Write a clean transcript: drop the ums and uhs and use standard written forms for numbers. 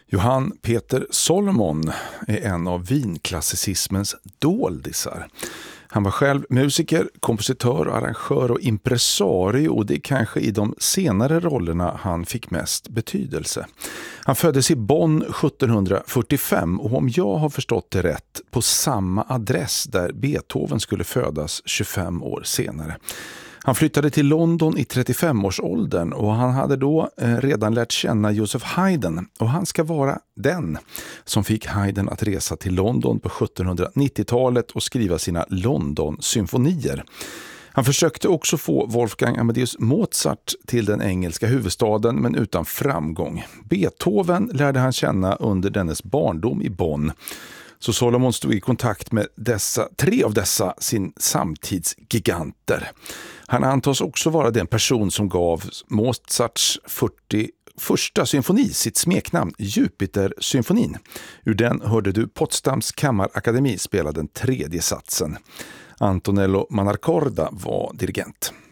Johann Peter Solomon är en av vinklassicismens doldisar. Han var själv musiker, kompositör, arrangör och impresario, och det är kanske i de senare rollerna han fick mest betydelse. Han föddes i Bonn 1745 och om jag har förstått det rätt på samma adress där Beethoven skulle födas 25 år senare. Han flyttade till London i 35-årsåldern och han hade då redan lärt känna Joseph Haydn, och han ska vara den som fick Haydn att resa till London på 1790-talet och skriva sina London-symfonier. Han försökte också få Wolfgang Amadeus Mozart till den engelska huvudstaden, men utan framgång. Beethoven lärde han känna under dennes barndom i Bonn. Så Solomon stod i kontakt med tre av dessa sin samtidsgiganter. Han antas också vara den person som gav Mozarts 41:a symfoni sitt smeknamn, Jupiter-symfonin. Ur den hörde du Potsdams kammarakademi spela den tredje satsen. Antonello Manarcorda var dirigent.